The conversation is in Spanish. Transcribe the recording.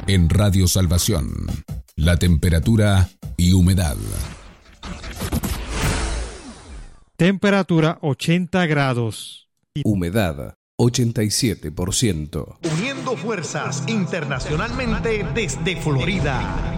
En Radio Salvación, la temperatura y humedad. Temperatura 80 grados. Humedad 87%. Uniendo fuerzas internacionalmente desde Florida.